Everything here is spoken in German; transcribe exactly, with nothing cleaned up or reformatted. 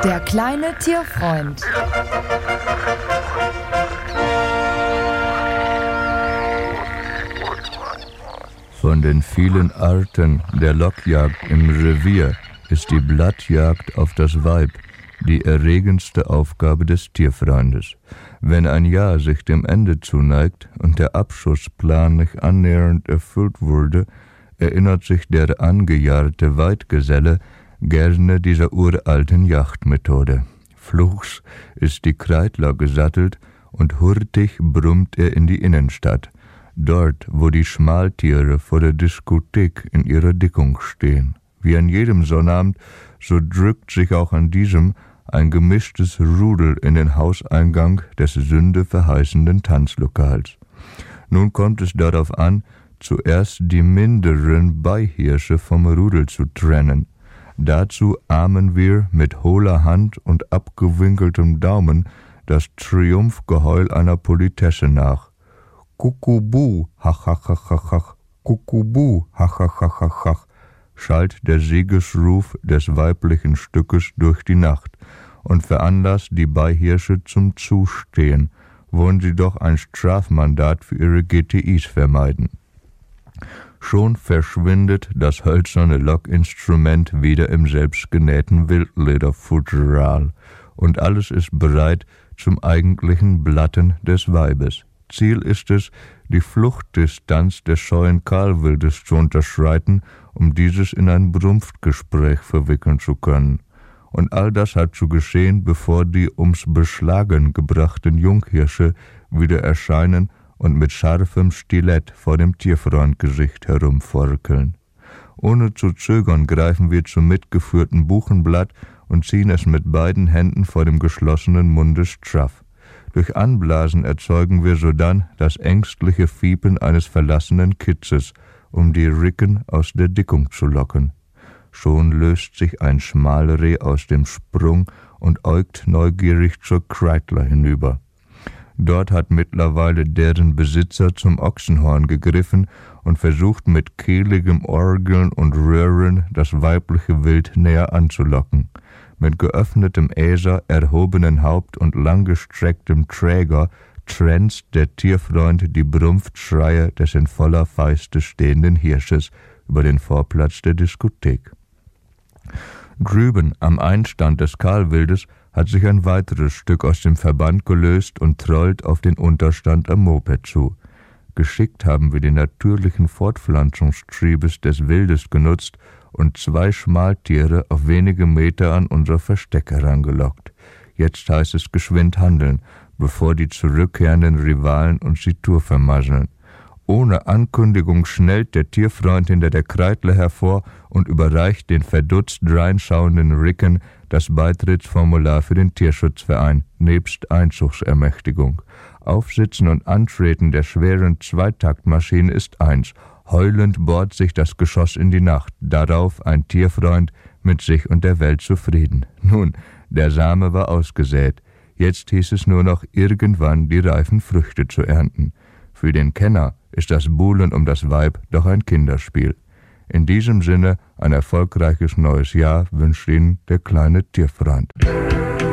Der kleine Tierfreund. Von den vielen Arten der Lockjagd im Revier ist die Blattjagd auf das Weib die erregendste Aufgabe des Tierfreundes. Wenn ein Jahr sich dem Ende zuneigt und der Abschussplan nicht annähernd erfüllt wurde, erinnert sich der angejahrte Weidgeselle gerne dieser uralten Jagdmethode. Flugs ist die Kreidler gesattelt und hurtig brummt er in die Innenstadt, dort, wo die Schmaltiere vor der Diskothek in ihrer Dickung stehen. Wie an jedem Sonnabend, so drückt sich auch an diesem ein gemischtes Rudel in den Hauseingang des sündeverheißenden Tanzlokals. Nun kommt es darauf an, zuerst die minderen Beihirsche vom Rudel zu trennen. Dazu ahmen wir mit hohler Hand und abgewinkeltem Daumen das Triumphgeheul einer Politesse nach. Kuckubu, hachachachachach, Kuckubu, hachachachachach, schallt der Siegesruf des weiblichen Stückes durch die Nacht und veranlasst die Beihirsche zum Zustehen, wollen sie doch ein Strafmandat für ihre G T Is vermeiden. Schon verschwindet das hölzerne Lockinstrument wieder im selbstgenähten Wildlederfutteral und alles ist bereit zum eigentlichen Blatten des Weibes. Ziel ist es, die Fluchtdistanz des scheuen Kahlwildes zu unterschreiten, um dieses in ein Brumpfgespräch verwickeln zu können. Und all das hat zu geschehen, bevor die ums Beschlagen gebrachten Junghirsche wieder erscheinen und mit scharfem Stilett vor dem Tierfreundgesicht herumforkeln. Ohne zu zögern greifen wir zum mitgeführten Buchenblatt und ziehen es mit beiden Händen vor dem geschlossenen Munde straff. Durch Anblasen erzeugen wir sodann das ängstliche Fiepen eines verlassenen Kitzes, um die Ricken aus der Dickung zu locken. Schon löst sich ein Schmalreh aus dem Sprung und äugt neugierig zur Kreidler hinüber. Dort hat mittlerweile deren Besitzer zum Ochsenhorn gegriffen und versucht mit kehligem Orgeln und Röhren das weibliche Wild näher anzulocken. Mit geöffnetem Äser, erhobenen Haupt und langgestrecktem Träger trennt der Tierfreund die Brumpfschreie des in voller Feiste stehenden Hirsches über den Vorplatz der Diskothek. Drüben am Einstand des Kahlwildes hat sich ein weiteres Stück aus dem Verband gelöst und trollt auf den Unterstand am Moped zu. Geschickt haben wir den natürlichen Fortpflanzungstriebes des Wildes genutzt und zwei Schmaltiere auf wenige Meter an unser Versteck herangelockt. Jetzt heißt es geschwind handeln, bevor die zurückkehrenden Rivalen uns die Tour vermasseln. Ohne Ankündigung schnellt der Tierfreund hinter der Kreidler hervor und überreicht den verdutzt dreinschauenden Ricken das Beitrittsformular für den Tierschutzverein nebst Einzugsermächtigung. Aufsitzen und Antreten der schweren Zweitaktmaschine ist eins. Heulend bohrt sich das Geschoss in die Nacht, darauf ein Tierfreund mit sich und der Welt zufrieden. Nun, der Same war ausgesät. Jetzt hieß es nur noch, irgendwann die reifen Früchte zu ernten. Für den Kenner ist das Buhlen um das Weib doch ein Kinderspiel. In diesem Sinne ein erfolgreiches neues Jahr wünscht Ihnen der kleine Tierfreund.